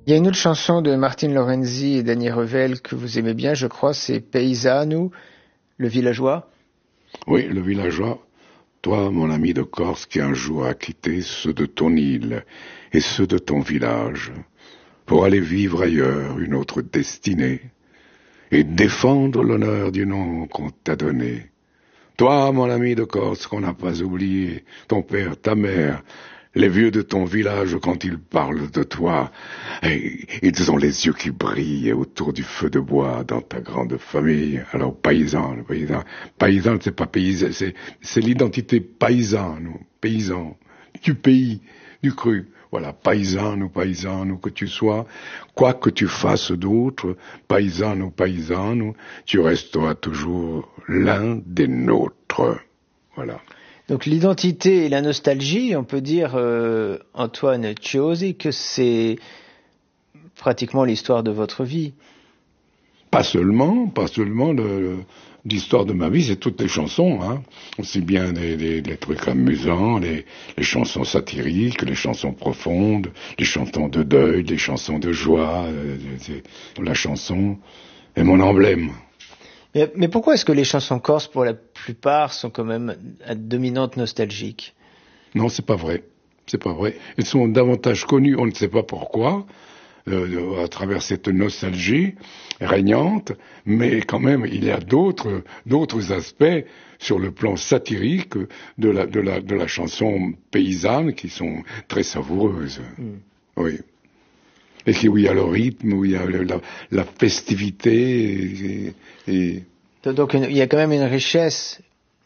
Il y a une autre chanson de Martine Lorenzi et Dany Revel que vous aimez bien, je crois, c'est Paysano, le villageois. Oui, le villageois. Toi, mon ami de Corse, qui un jour a quitté ceux de ton île et ceux de ton village, pour aller vivre ailleurs une autre destinée, et défendre l'honneur du nom qu'on t'a donné. Toi, mon ami de Corse, qu'on n'a pas oublié, ton père, ta mère, les vieux de ton village, quand ils parlent de toi, ils ont les yeux qui brillent autour du feu de bois dans ta grande famille. Alors, paysan, c'est pas paysan, c'est l'identité paysanne, paysan, du pays, du cru. Voilà, paysan, que tu sois, quoi que tu fasses d'autre, paysan, tu resteras toujours l'un des nôtres. Voilà. Donc l'identité et la nostalgie, on peut dire, Antoine Ciosi, que c'est pratiquement l'histoire de votre vie. Pas seulement l'histoire de ma vie, c'est toutes les chansons, hein. Aussi bien des trucs amusants, les chansons satiriques, les chansons profondes, les chansons de deuil, les chansons de joie. La chanson est mon emblème. Mais pourquoi est-ce que les chansons corses, pour la plupart, sont quand même à dominante nostalgique? Non, c'est pas vrai. C'est pas vrai. Elles sont davantage connues, on ne sait pas pourquoi, à travers cette nostalgie régnante, mais quand même, il y a d'autres aspects sur le plan satirique de la chanson paysanne qui sont très savoureuses. Oui. Et où il y a le rythme, où il y a la festivité. Donc il y a quand même une richesse,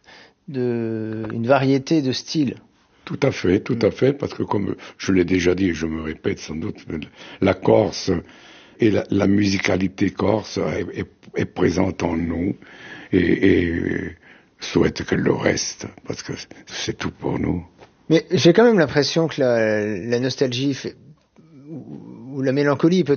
une variété de styles. Tout à fait, parce que comme je l'ai déjà dit, et je me répète sans doute, la Corse et la musicalité corse est présente en nous et souhaite qu'elle le reste, parce que c'est tout pour nous. Mais j'ai quand même l'impression que la nostalgie ou la mélancolie peut